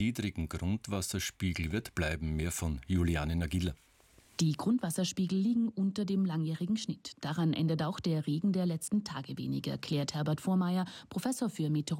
niedrigen Grundwasserspiegel wird bleiben. Mehr von Juliane Nagila. Die Grundwasserspiegel liegen unter dem langjährigen Schnitt. Daran ändert auch der Regen der letzten Tage wenig, erklärt Herbert Vormeier, Professor für Meteorologie